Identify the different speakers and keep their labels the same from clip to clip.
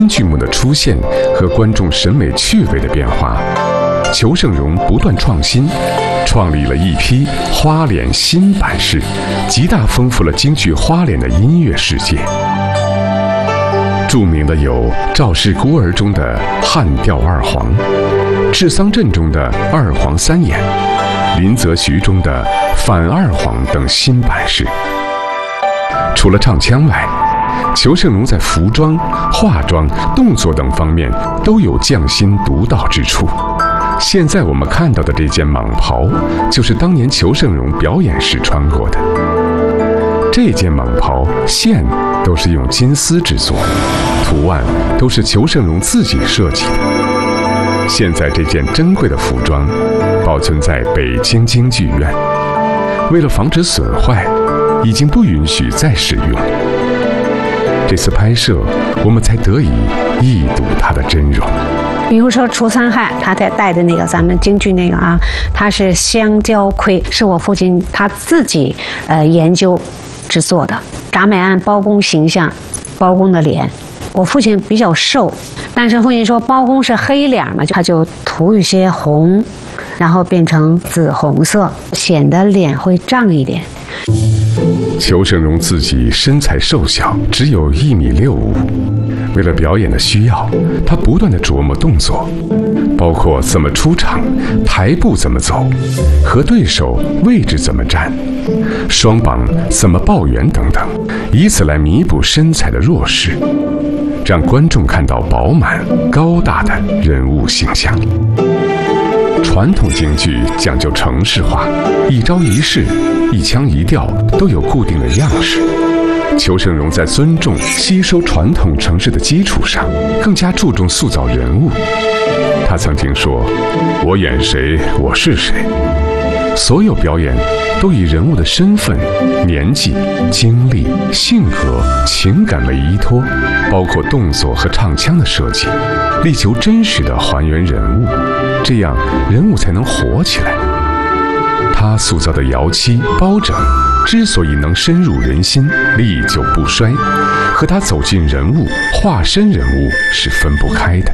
Speaker 1: 剧目的出现和观众审美趣味的变化，裘盛戎不断创新，创立了一批花脸新版式，极大丰富了京剧花脸的音乐世界。著名的有《赵氏孤儿》中的汉调二黄，《治丧阵》中的二黄三眼，《林则徐》中的反二黄等新版式。除了唱腔外，裘盛戎在服装、化妆、动作等方面都有匠心独到之处。现在我们看到的这件蟒袍，就是当年裘盛戎表演时穿过的。这件蟒袍线都是用金丝制作，图案都是裘盛戎自己设计的。现在这件珍贵的服装保存在北京京剧院，为了防止损坏，已经不允许再使用。这次拍摄，我们才得以一睹它的真容。
Speaker 2: 比如说除三害，他戴的那个咱们京剧那个啊，它是香蕉盔，是我父亲他自己研究制作的。铡美案包公形象，包公的脸，我父亲比较瘦，但是父亲说包公是黑脸嘛，他就涂一些红，然后变成紫红色，显得脸会胀一点。
Speaker 1: 裘盛戎自己身材瘦小，只有1.65米。为了表演的需要，他不断地琢磨动作，包括怎么出场、台步怎么走、和对手位置怎么站、双膀怎么抱圆等等，以此来弥补身材的弱势，让观众看到饱满高大的人物形象。传统京剧讲究程式化，一招一式、一腔一调都有固定的样式。裘盛戎在尊重、吸收传统程式的基础上，更加注重塑造人物。他曾经说：“我演谁，我是谁。”所有表演都以人物的身份、年纪、经历、性格、情感为依托，包括动作和唱腔的设计，力求真实的还原人物，这样人物才能活起来。他塑造的姚七、包拯之所以能深入人心、历久不衰，和他走进人物、化身人物是分不开的。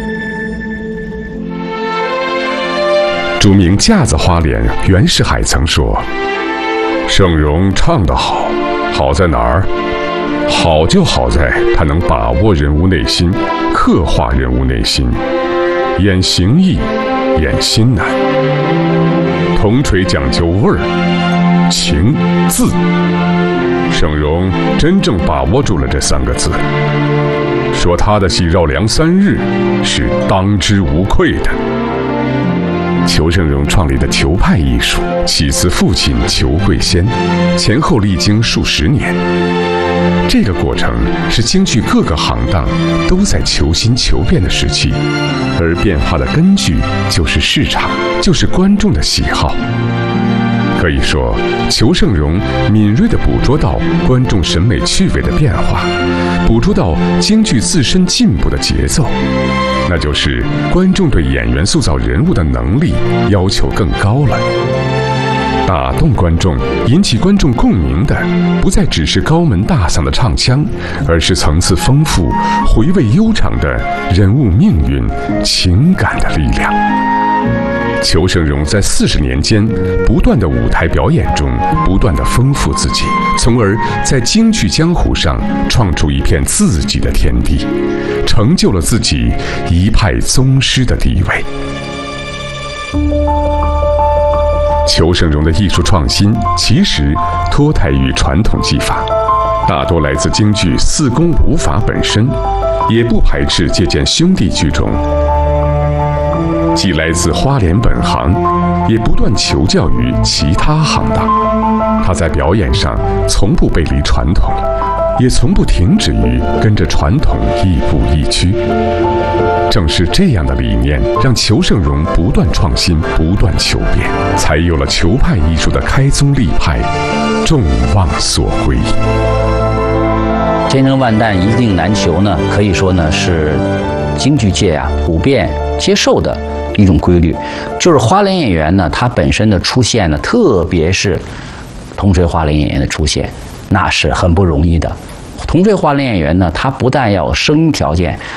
Speaker 1: 著名架子花脸袁世海曾说：“盛戎唱得好，好在哪儿？好就好在他能把握人物内心，刻画人物内心，演形意，演心难。铜锤讲究味儿、情、字，盛戎真正把握住了这3个字，说他的戏绕梁3日是当之无愧的。”裘盛戎创立的裘派艺术，起自父亲裘贵先，前后历经数十年。这个过程是京剧各个行当都在求新求变的时期，而变化的根据就是市场，就是观众的喜好。可以说，裘盛戎敏锐地捕捉到观众审美趣味的变化，捕捉到京剧自身进步的节奏，那就是观众对演员塑造人物的能力要求更高了。打动观众、引起观众共鸣的，不再只是高门大嗓的唱腔，而是层次丰富、回味悠长的人物命运、情感的力量。裘盛戎在40年间不断的舞台表演中不断的丰富自己，从而在京剧江湖上创出一片自己的天地，成就了自己一派宗师的地位。裘盛戎的艺术创新其实脱胎于传统技法，大多来自京剧4功5法本身，也不排斥借鉴兄弟剧种，既来自花脸本行，也不断求教于其他行当。他在表演上从不背离传统，也从不停止于跟着传统亦步亦趋。正是这样的理念，让裘盛戎不断创新、不断求变，才有了裘派艺术的开宗立派，众望所归。
Speaker 3: 千真万旦一定难求呢，可以说呢是京剧界普遍接受的一种规律，就是花脸演员呢，他本身的出现呢，特别是铜锤花脸演员的出现，那是很不容易的。铜锤花脸演员呢，他不但要有声音条件，